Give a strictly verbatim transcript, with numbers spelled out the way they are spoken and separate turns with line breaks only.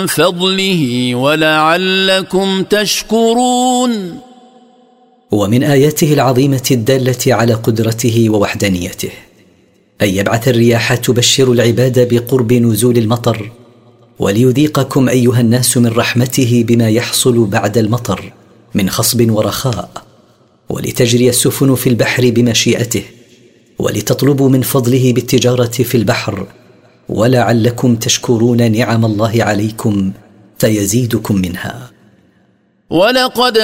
فضله ولعلكم تشكرون.
ومن آياته العظيمة الدالة على قدرته ووحدانيته أن يبعث الرياح تبشر العباد بقرب نزول المطر، وليذيقكم أيها الناس من رحمته بما يحصل بعد المطر من خصب ورخاء، ولتجري السفن في البحر بمشيئته، ولتطلبوا من فضله بالتجارة في البحر، ولعلكم تشكرون نعم الله عليكم فيزيدكم منها.
ولقد